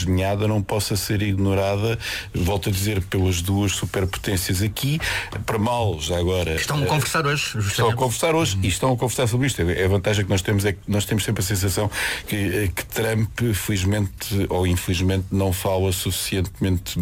desenhada não possa ser ignorada, volto a dizer, pelas duas superpotências aqui, para mal, já agora. Estão a conversar hoje, justamente. Estão a conversar hoje e estão a conversar sobre isto. A vantagem que nós temos é que nós temos sempre a sensação que Trump, felizmente ou infelizmente, não fala suficientemente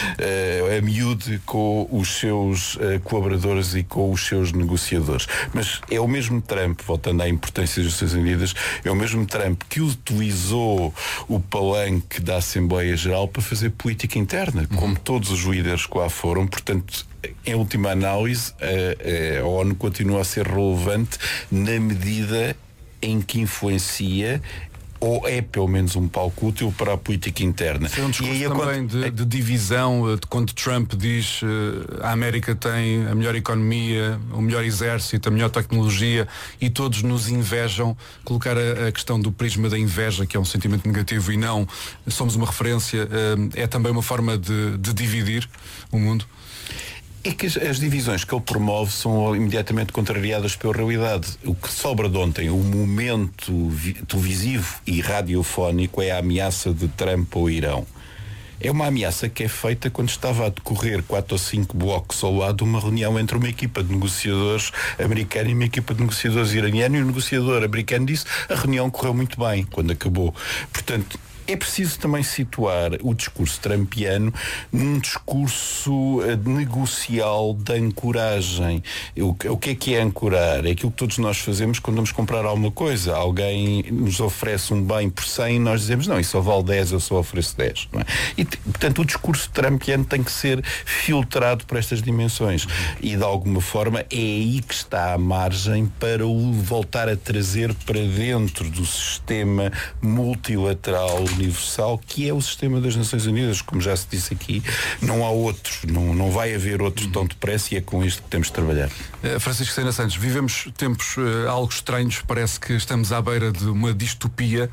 a miúde com os seus colaboradores e com os seus negociadores. Mas é o mesmo Trump, voltando à importância das Nações Unidas, é o mesmo Trump que utilizou o palanque da Assembleia Geral para fazer política interna, como todos os líderes que lá foram. Portanto, em última análise, a ONU continua a ser relevante na medida em que influencia ou é pelo menos um palco útil para a política interna. É um discurso também de divisão, de quando Trump diz a América tem a melhor economia, o melhor exército, a melhor tecnologia e todos nos invejam. Colocar a questão do prisma da inveja, que é um sentimento negativo e não somos uma referência, é também uma forma de dividir o mundo. É que as divisões que ele promove são imediatamente contrariadas pela realidade. O que sobra de ontem, o momento televisivo e radiofónico, é a ameaça de Trump ao Irão. É uma ameaça que é feita quando estava a decorrer 4 ou 5 blocos ao lado de uma reunião entre uma equipa de negociadores americana e uma equipa de negociadores iraniana, e o negociador americano disse a reunião correu muito bem quando acabou. Portanto, é preciso também situar o discurso trumpiano num discurso negocial de ancoragem. O que é ancorar? É aquilo que todos nós fazemos quando vamos comprar alguma coisa. Alguém nos oferece um bem por 100 e nós dizemos, não, isso só vale 10, eu só ofereço 10. Não é? E, portanto, o discurso trumpiano tem que ser filtrado por estas dimensões. E, de alguma forma, é aí que está a margem para o voltar a trazer para dentro do sistema multilateral universal, que é o sistema das Nações Unidas. Como já se disse aqui, não há outro, não vai haver outro tão depressa, e é com isto que temos de trabalhar. Francisco Sena Santos, vivemos tempos algo estranhos, parece que estamos à beira de uma distopia.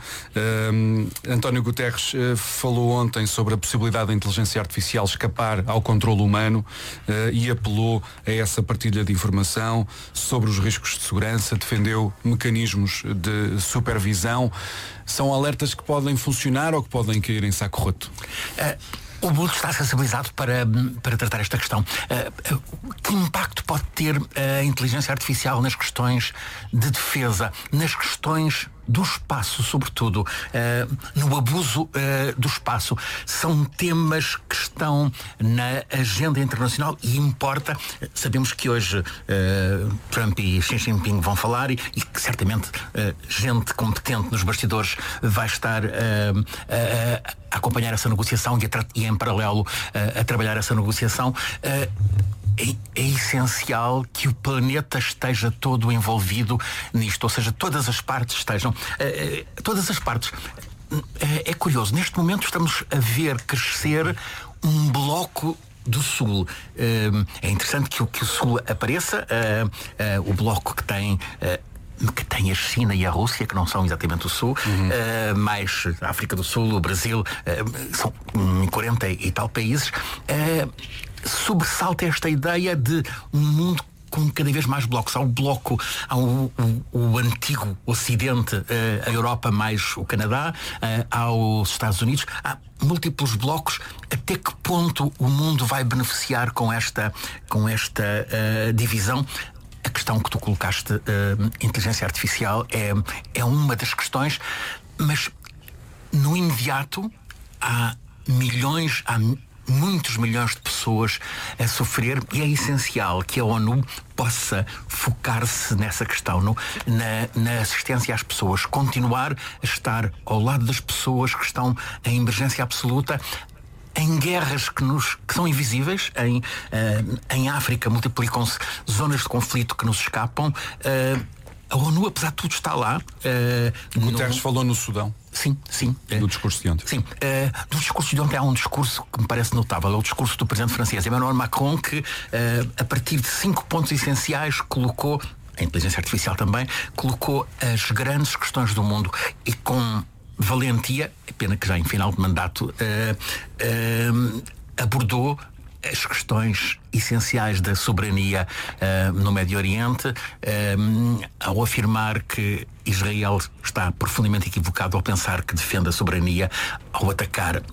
António Guterres falou ontem sobre a possibilidade da inteligência artificial escapar ao controle humano e apelou a essa partilha de informação sobre os riscos de segurança, defendeu mecanismos de supervisão. São alertas que podem funcionar ou que podem cair em saco roto? O mundo está sensibilizado para tratar esta questão. Que impacto pode ter a inteligência artificial nas questões de defesa, nas questões do espaço, sobretudo, no abuso do espaço? São temas que estão na agenda internacional e importa. Sabemos que hoje Trump e Xi Jinping vão falar e que certamente gente competente nos bastidores vai estar a acompanhar essa negociação e em paralelo a trabalhar essa negociação. É essencial que o planeta esteja todo envolvido nisto, ou seja, todas as partes estejam. Todas as partes. É curioso, neste momento estamos a ver crescer um bloco do Sul. É interessante que o Sul apareça, o bloco que tem a China e a Rússia, que não são exatamente o Sul, mais a África do Sul, o Brasil, são 40 e tal países. Sobressalta esta ideia de um mundo com cada vez mais blocos. Há um bloco, há o antigo Ocidente, a Europa mais o Canadá, há os Estados Unidos, há múltiplos blocos. Até que ponto o mundo vai beneficiar com esta divisão? A questão que tu colocaste, inteligência artificial, é uma das questões, mas no imediato há muitos milhões de pessoas a sofrer, e é essencial que a ONU possa focar-se nessa questão, na assistência às pessoas, continuar a estar ao lado das pessoas que estão em emergência absoluta, em guerras que são invisíveis. Em África multiplicam-se zonas de conflito que nos escapam. A ONU, apesar de tudo, está lá. Guterres falou no Sudão. Sim. Do discurso de ontem. Sim. Do discurso de ontem há um discurso que me parece notável. É o discurso do presidente francês, Emmanuel Macron, que a partir de 5 pontos essenciais colocou, a inteligência artificial também, colocou as grandes questões do mundo e com valentia. É pena que já em final de mandato abordou as questões essenciais da soberania no Médio Oriente, ao afirmar que Israel está profundamente equivocado ao pensar que defende a soberania ao atacar